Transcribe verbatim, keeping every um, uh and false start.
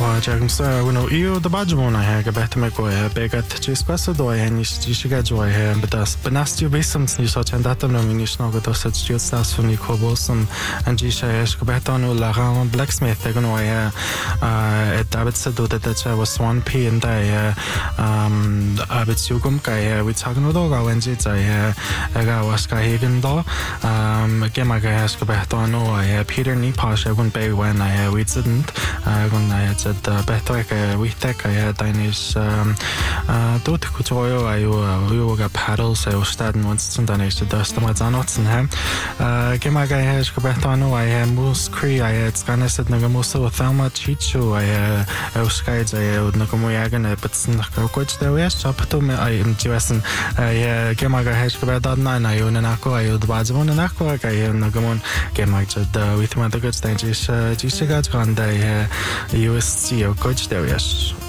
Jagam sa uno io da bajmona ha gabetta me go begat cis questo do e ni stiga joy ha betas benastio besam ni so chandatam no minis no go dosa stiot stas funi kobosam anji shayesh gabetta no la ram blacksmith go no ha et david sa do that that was one p and I um abit sugum kai we talking no do ga wenji zai ha ga was ka hagen do um gema ga has gabetta no ha peter ni pasha gun be when I we didn't gun I had better we take I Danish dort kutoyo ayo yoga paddles I was starting once zum dann ist das da mal zanutzen ha gema ga has gabetta no I have mus cree I had scanner set na mus so thelma chicho I I skies I na como yagan bitsen nach coach der erst chapto me I im gessen ja gema ga has gabetta na na yo na ko ayo dwazon na ko ga na gamon gema da with my the good stages jisiga ganda U S C o coach there yes